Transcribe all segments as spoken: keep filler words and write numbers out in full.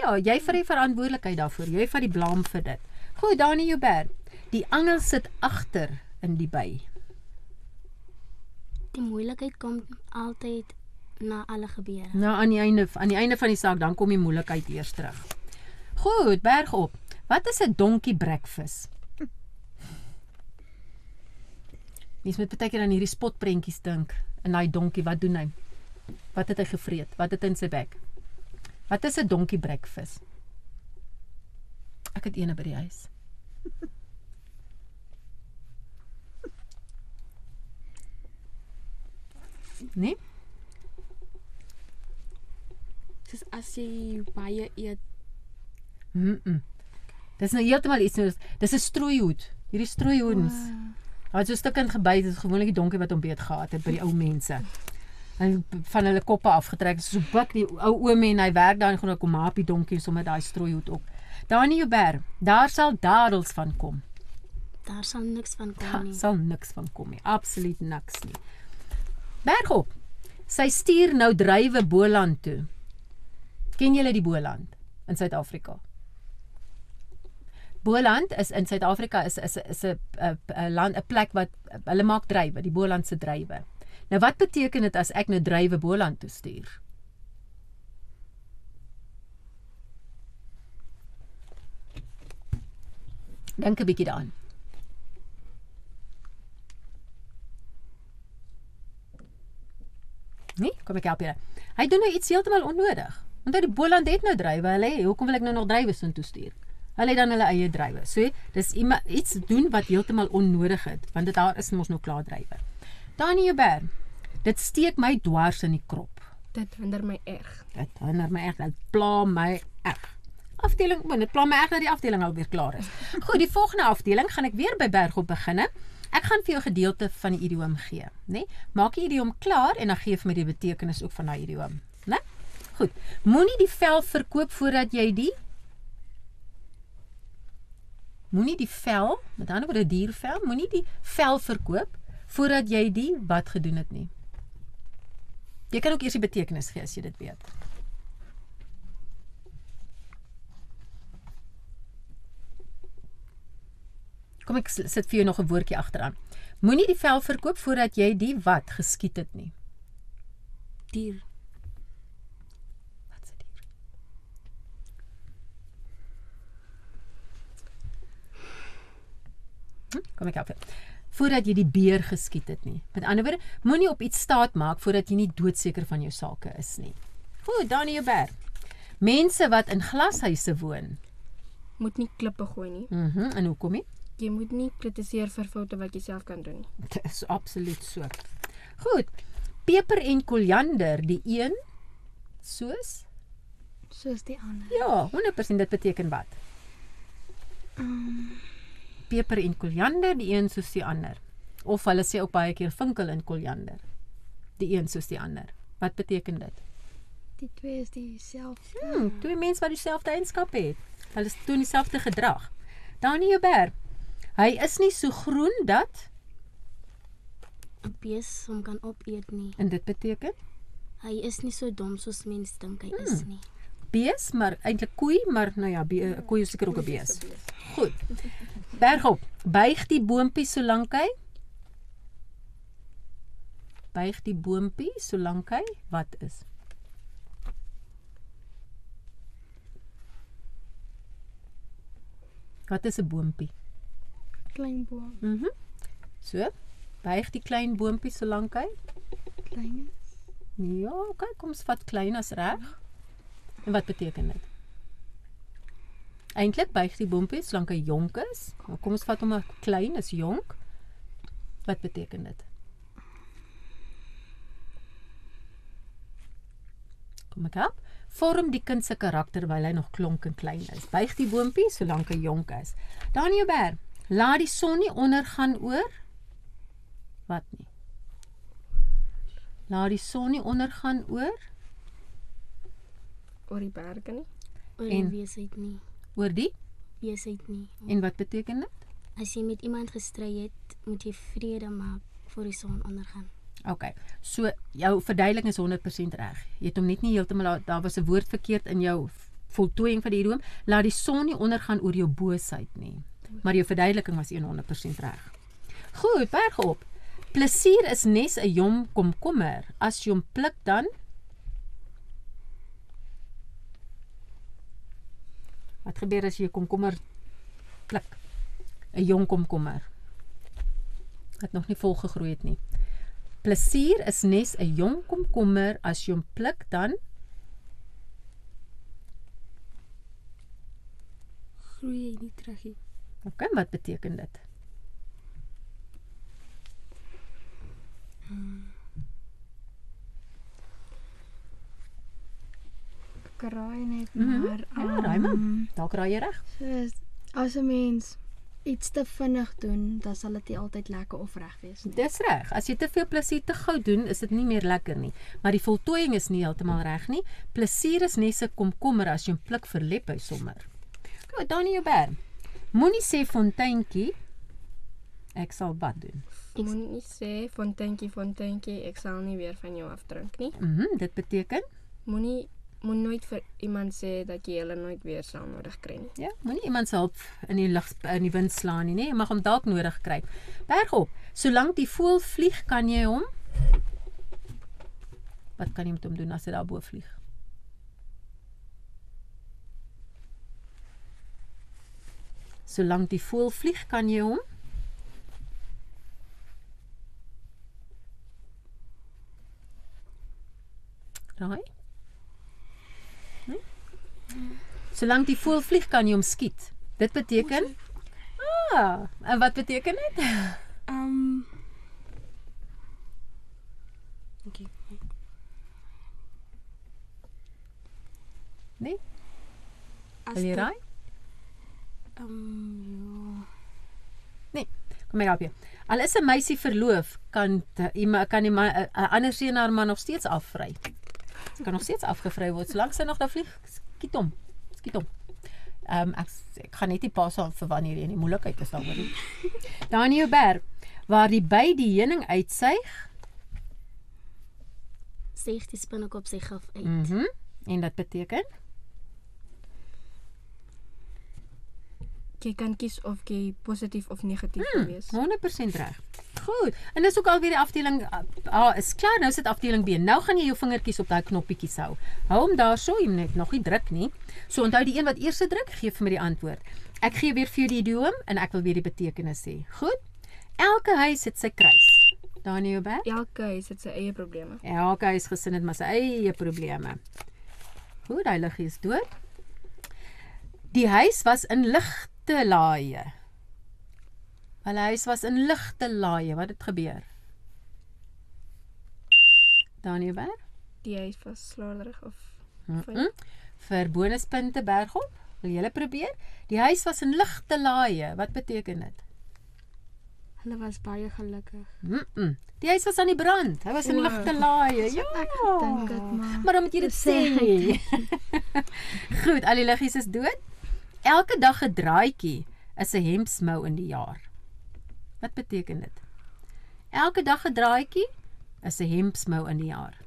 Ja, jy vat die verantwoordelikheid daarvoor. Jy vat die blame vir dit. Goed, Dani Joubert. Die angel sit agter in die by. Die moeilikheid kom altyd na alle gebeure. Nou, aan die einde, aan die einde van die saak, dan kom die moeilikheid eers terug. Goed, berg op. Wat is 'n donkie brekvis? Mens moet baie keer aan hierdie spotprentjies dink. En daai donkie, wat doen hy? Wat het hy gevreet? Wat het in sy bek? Wat is 'n donkie brekvis? Ek het eene by die huis. Nee? Dis as jy baie eet. Mm -mm. Dis nou heeltemal iets nou. Dis 'n strooihoed. Hierdie strooihoedens. Daar het so 'n stuk in gebyt, dit is gewoonlik die donkie wat hom beet gehad het by die ou mense. En van hulle koppe afgetrek, so buk die ou oom en hy werk daar en gaan kom happie donkie sommer daai strooihoed op. Dani Joubert, daar sal dadels van kom. Daar sal niks van kom Daar nie. sal niks van kom nie, absoluut niks nie. Bergop, sy stuur nou drywe Boland toe. Ken julle die Boland in Suid-Afrika? Boland is in Suid-Afrika is is is 'n 'n land 'n plek wat hulle maak drywe, die Bolandse drywe. Nou wat beteken dit as ek nou drywe Boland toe stuur? Dink 'n bietjie daaraan. Nee, kom ek help julle. Hy doen nou iets heeltemal onnodig. Want hy die Boland het nou drywe, hulle hê, hoekom wil ek nou nog drywe so toe stuur? Hulle het dan hulle eie drywe. So, dis iets doen wat heeltemal onnodig is, want dit daar is mos nou klaar drywe. Dani Joubert, dit steek my dwars in die krop. Dit hinder my erg. Dit hinder my erg, dit pla my erg. Afdeling, man, dit pla my erg dat die afdeling alweer klaar is. Goed, die volgende afdeling gaan ek weer by Bergop beginne. Ek gaan vir jou gedeelte van die idioom gee, né? Maak die idioom klaar en dan gee vir my die betekenis ook van daai idioom, né? Goed. Moenie die vel verkoop voordat jy die Moenie die vel, met ander woorde diervel, moenie die vel verkoop voordat jy die wat gedoen het nie. Jy kan ook eers die betekenis gee as jy dit weet. Kom ek sit vir jou nog 'n woordjie agteraan. Moenie die vel verkoop voordat jy die wat geskiet het nie. Dier. Wat is 'n dier? Hm? Kom ek help jou. Voordat jy die beer geskiet het nie. Met ander woorde, moenie op iets staat maak voordat jy nie doodseker van jou sake is nie. Goed, Dani Joubert. Mense wat in glashuise woon. Moet nie klippe gooi nie. Mhm, mm en hoekom nie? Jy moet nie kritiseer vir foute wat jy self kan doen nie. Dit is absoluut so. Goed. Peper en koriander, die een soos? Soos die ander. Ja, honderd persent dit beteken wat? Um, Peper en koriander, die een soos die ander. Of hulle sê ook baie keer vinkel en koriander. Die een soos die ander. Wat beteken dit? die twee is dieselfde. Hmm, twee mense wat dieselfde eienskappe het. Hulle doen dieselfde gedrag. Dani Joubert. Hy is nie so groen dat 'n bees hom kan opeet nie. en dit beteken Hy is nie so dom soos mense dink hy is nie. bees, maar eintlik koei, maar nou ja, 'n koei is seker ook 'n bees. Goed. Bergop, buig die boontjie solank hy buig die boontjie solank hy wat is? Wat is 'n boontjie? Klein boom. Mhm. Mm so, buig die klein boontjie solank hy Klein. Ja, okay, kom ons vat klein as reg. En wat beteken dit? Eintlik buig die boontjie solank hy jonk is. Maar kom ons vat hom 'n klein is jonk. Wat beteken dit? Kom ek help? Vorm die kind se karakter terwyl hy nog klonk en klein is. Buig die boontjie solank hy jonk is. Dani Joubert, laat die son nie ondergaan oor wat nie. Laat die son nie ondergaan oor Oor die berge nie. Oor En- die weesheid nie. oor die Weesheid nie. en wat beteken dit? As jy met iemand gestry het, moet jy vrede maak voor die son ondergaan. Okay. So jou verduideliking is honderd persent reg. Jy het hom net nie heeltemal daar was 'n woord verkeerd in jou voltooiing van die idiom, laat die son nie ondergaan oor jou boosheid nie. Maar jou verduideliking was honderd persent reg. Goed, bergop. Plesier is nes 'n jong komkommer. As jy hom pluk dan wat gebeur as jy komkommer pluk? 'n Jong komkommer wat nog nie volgegroei het nie. Plesier is nes 'n jong komkommer. As jy hom pluk dan groei hy nie terug nie. OK, wat beteken dit? Ek raai net Mhm. maar. Ja, raai maar. Dalk raai jy reg. Soos as 'n mens iets te vinnig doen, dan sal dit nie altyd lekker of reg wees nie. Dis reg. As jy te veel plesier te gou doen, is dit nie meer lekker nie. Maar die voltooiing is nie heeltemal reg nie. Plesier is nes 'n komkommer. As jy hom pluk, verlep hy sommer. Goed, Dani Joubert. Moenie sê fonteintjie. Ek sal wat doen. Moenie sê fonteintjie, fonteintjie, ek sal nie weer van jou afdrink nie. Mhm, dit beteken Moenie moet nooit vir iemand sê dat jy hulle nooit weer sal nodig kry nie. ja, moenie iemand se hulp in die lug in die wind slaan nie, nee, jy mag hom dalk nodig kry. Bergop. Solank die voël vlieg, kan jy hom Wat kan jy met hom doen as hy daar bo vlieg? Solank die voël vlieg, kan jy hom Raai? Nee? Solank die voël vlieg, kan jy hom skiet. Dit beteken Ah, en wat beteken dit? Um Okay. Nee? As Wil jy dit- raai? Um Nee, kom ek help jou. Al is 'n meisie verloof, kan te- iemand kan die man 'n ander seun haar man nog steeds afvry. Sy kan nog steeds afgevry word solank sy nog daar vlieg. Skiet hom. Skiet hom. Ehm um, ek, ek gaan net nie pas aan vir wanneer jy in die moeilikheid is daaroor nie. Dani Joubert, waar die by die heuning uitsuig. Seeg die spinnekop sy gif uit. Mhm. Mm en dit beteken Jy kan kies of jy positief of negatief Hmm, wil wees. honderd persent reg. Goed. En dis ook alweer die afdeling A ah, is klaar. Nou sit afdeling B. Nou gaan jy jou vingertjies op daai knoppietjies hou. Hou hom daarso, jy moet net nog nie druk nie. So onthou die een wat eers druk, gee vir my die antwoord. Ek gee weer vir jou die idiom en ek wil weer die betekenis sê. Goed? Elke huis het sy kruis. Dani Joubert? Elke huis het sy eie probleme. Elke huisgesin het maar sy eie probleme. Goed, hy liggie is dood. Die huis was in ligte laaie. Hulle huis was in ligte laaie. Wat het gebeur? Dani Joubert? Die huis was slaalerig of Mm -mm. Vir bonuspunte bergop, wil julle probeer? Die huis was in ligte laaie. Wat beteken dit? Hulle was baie gelukkig. Mm -mm. Die huis was aan die brand. Hy was in Wow. ligte laaie. Ja. ek gedink het, maar Maar dan moet jy dit sê. sê Goed, al die liggies is dood. Elke dag 'n draaitjie is 'n hemdsmou in die jaar. Wat beteken dit? Elke dag 'n draaitjie is 'n hemdsmou in die jaar.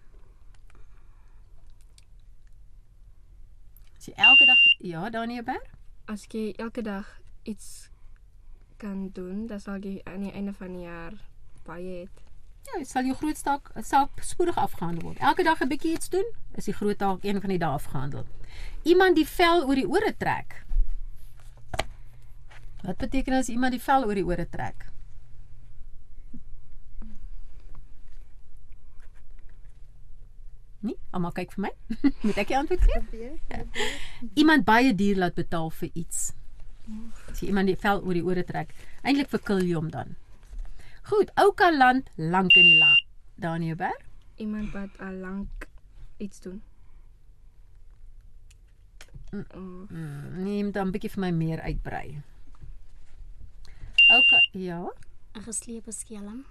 As jy elke dag, ja, Dani Joubert? as jy elke dag iets kan doen, dan sal jy aan die einde van die jaar baie het. Ja, sal jou groot saak saak spoedig afgehandel word. Elke dag 'n bietjie iets doen, is die groot taak een van die dae afgehandel. Iemand die vel oor die ore trek. Wat beteken as iemand die vel oor die ore trek? Nee, almal kyk vir my. Moet ek die antwoord gee? Ja. Iemand baie duur laat betaal vir iets. As jy iemand die vel oor die ore trek, eintlik verkil jy hom dan. Goed, Ouka land lank in die land. Dani Joubert? Iemand wat al lank iets doen. Mm. Oh, Mm, nee, jy moet dan 'n bietjie vir my meer uitbrei. Ouka, ja. 'n Geslepe skelm.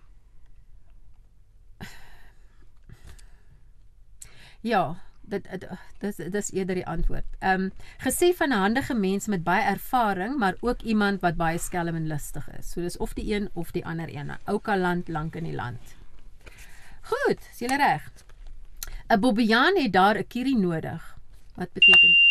Ja, dit dit dis dis eerder die antwoord. Ehm um, gesê van 'n handige mens met baie ervaring, maar ook iemand wat baie skelm en lustig is. So dis of die een of die ander een. Ouka land lank in die land. Goed, is julle reg? 'n Bobbejaan het daar 'n kierie nodig. Wat beteken